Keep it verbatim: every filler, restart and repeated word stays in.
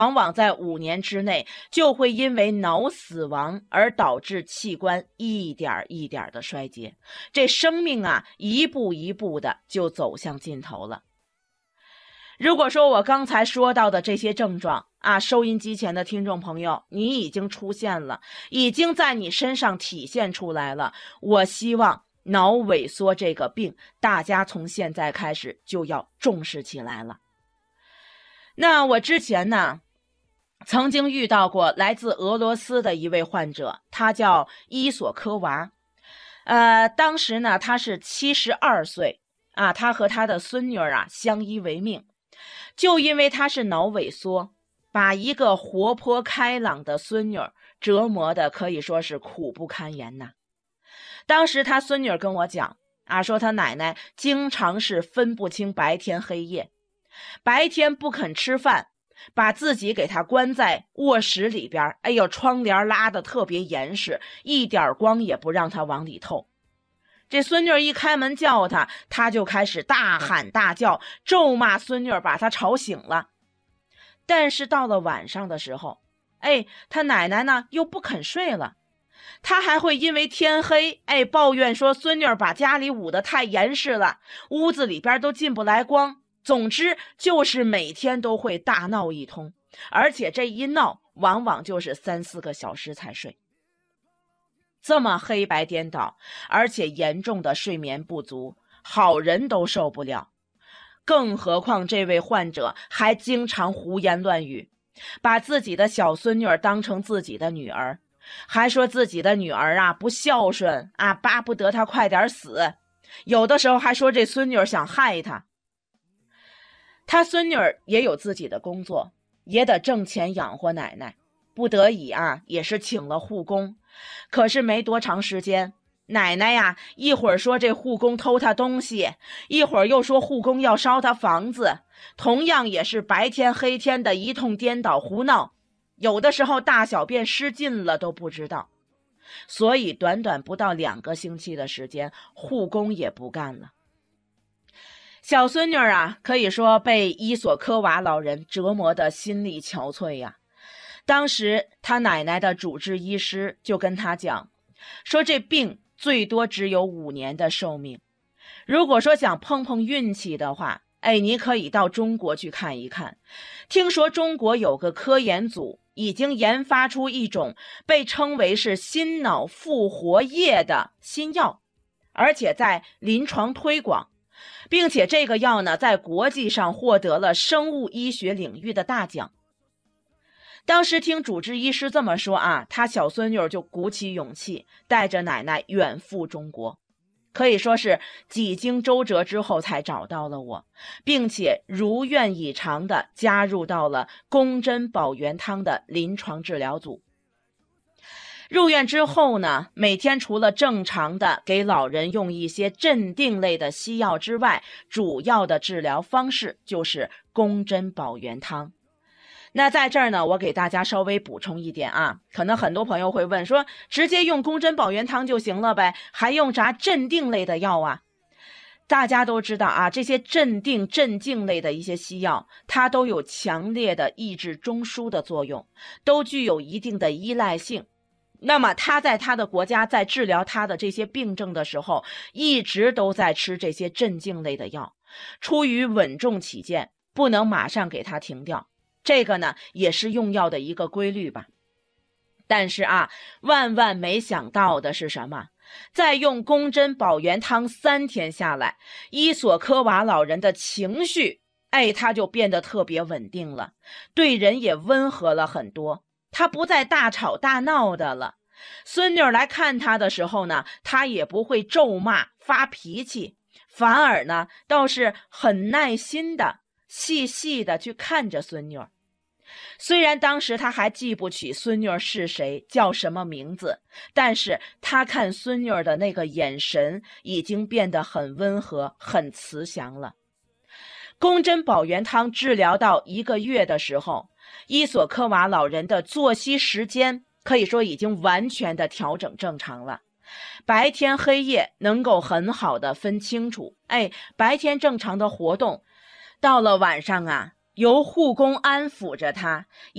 往往在五年之内就会因为脑死亡而导致器官一点一点的衰竭，这生命啊一步一步的就走向尽头了。如果说我刚才说到的这些症状啊，收音机前的听众朋友，你已经出现了，已经在你身上体现出来了，我希望脑萎缩这个病，大家从现在开始就要重视起来了。那我之前呢，曾经遇到过来自俄罗斯的一位患者，他叫伊索科娃。呃，当时呢，他是七十二岁啊，他和他的孙女儿啊相依为命。就因为他是脑萎缩，把一个活泼开朗的孙女儿折磨的可以说是苦不堪言呐。当时他孙女儿跟我讲啊，说他奶奶经常是分不清白天黑夜，白天不肯吃饭，把自己给他关在卧室里边，哎呦，窗帘拉得特别严实，一点光也不让他往里透。这孙女一开门叫他，他就开始大喊大叫，咒骂孙女，把他吵醒了。但是到了晚上的时候，哎，他奶奶呢又不肯睡了，他还会因为天黑，哎，抱怨说孙女把家里捂得太严实了，屋子里边都进不来光。总之就是每天都会大闹一通，而且这一闹往往就是三四个小时才睡。这么黑白颠倒，而且严重的睡眠不足，好人都受不了。更何况这位患者还经常胡言乱语，把自己的小孙女当成自己的女儿，还说自己的女儿啊不孝顺啊，巴不得她快点死。有的时候还说这孙女想害他。他孙女也有自己的工作，也得挣钱养活奶奶，不得已啊也是请了护工。可是没多长时间，奶奶呀一会儿说这护工偷她东西，一会儿又说护工要烧她房子，同样也是白天黑天的一通颠倒胡闹，有的时候大小便失禁了都不知道。所以短短不到两个星期的时间，护工也不干了。小孙女啊可以说被伊索科娃老人折磨得心力憔悴呀。当时他奶奶的主治医师就跟他讲，说这病最多只有五年的寿命，如果说想碰碰运气的话，哎，你可以到中国去看一看。听说中国有个科研组已经研发出一种被称为是心脑复活液的新药，而且在临床推广，并且这个药呢在国际上获得了生物医学领域的大奖。当时听主治医师这么说啊，他小孙女就鼓起勇气带着奶奶远赴中国，可以说是几经周折之后才找到了我，并且如愿以偿的加入到了宫针保元汤的临床治疗组。入院之后呢，每天除了正常的给老人用一些镇定类的西药之外，主要的治疗方式就是宫针保元汤。那在这儿呢，我给大家稍微补充一点啊，可能很多朋友会问说，直接用宫针保元汤就行了呗，还用啥镇定类的药啊？大家都知道啊，这些镇定镇静类的一些西药，它都有强烈的抑制中枢的作用，都具有一定的依赖性。那么他在他的国家在治疗他的这些病症的时候，一直都在吃这些镇静类的药，出于稳重起见，不能马上给他停掉。这个呢也是用药的一个规律吧。但是啊，万万没想到的是什么？在用宫针保元汤三天下来，伊索科娃老人的情绪，哎，他就变得特别稳定了，对人也温和了很多，他不再大吵大闹的了。孙女来看他的时候呢，他也不会咒骂发脾气，反而呢倒是很耐心的细细的去看着孙女。虽然当时他还记不起孙女是谁，叫什么名字，但是他看孙女的那个眼神已经变得很温和，很慈祥了。宫针保元汤治疗到一个月的时候，伊索科娃老人的作息时间可以说已经完全的调整正常了，白天黑夜能够很好的分清楚，哎，白天正常的活动，到了晚上啊，由护工安抚着他，